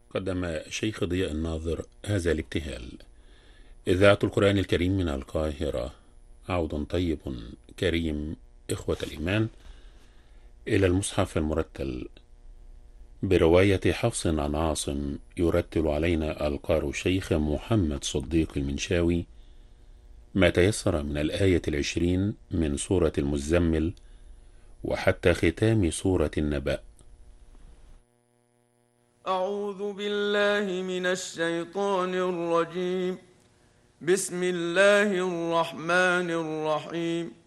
قدم شيخ ضياء الناظر هذا الابتهال. إذاعة القرآن الكريم من القاهرة. عود طيب كريم إخوة الإيمان إلى المصحف المرتل برواية حفص عن عاصم، يرتل علينا القارئ الشيخ محمد صديق المنشاوي ما تيسر من الآية 20 من سورة المزمل وحتى ختام سورة النبأ. أعوذ بالله من الشيطان الرجيم. بسم الله الرحمن الرحيم.